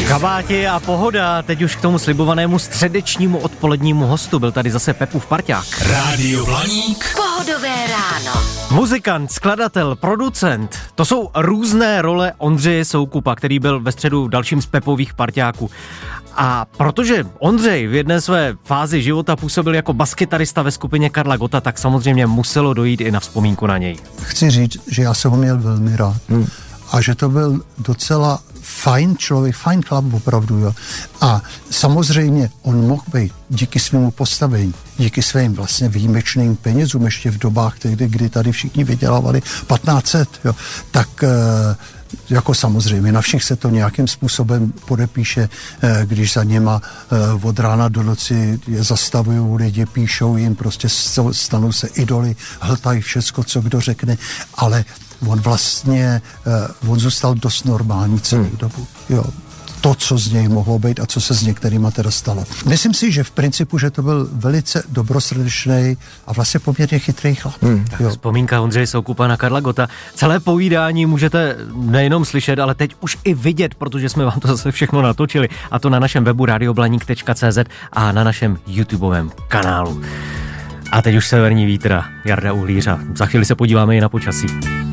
Kabáti a pohoda, teď už k tomu slibovanému středečnímu odpolednímu hostu. Byl tady zase Pepův parťák. Rádio Blaník. Pohodové ráno. Muzikant, skladatel, producent. To jsou různé role Ondřeje Soukupa, který byl ve středu dalším z Pepových parťáků. A protože Ondřej v jedné své fázi života působil jako baskytarista ve skupině Karla Gotta, tak samozřejmě muselo dojít i na vzpomínku na něj. Chci říct, že já jsem ho měl velmi rád. A že to byl docela fajn člověk, fajn chlap opravdu, jo. A samozřejmě on mohl být díky svému postavení, díky svým vlastně výjimečným penězům, ještě v dobách, kdy tady všichni vydělávali 1500, jo, tak jako samozřejmě, na všech se to nějakým způsobem podepíše, když za něma od rána do noci je zastavují lidi, píšou jim, prostě stanou se idoly, hltají všecko, co kdo řekne, ale on vlastně, on zůstal dost normální celou dobu, jo. To, co z něj mohlo být a co se s některýma teda stalo. Myslím si, že v principu, že to byl velice dobrosrdečný a vlastně poměrně chytrý chlap. Vzpomínka Ondřeje Soukupa na Karla Gotta. Celé povídání můžete nejenom slyšet, ale teď už i vidět, protože jsme vám to zase všechno natočili. A to na našem webu radioblaník.cz a na našem YouTubeovém kanálu. A teď už severní vítr, Jarda Uhlířa. Za chvíli se podíváme i na počasí.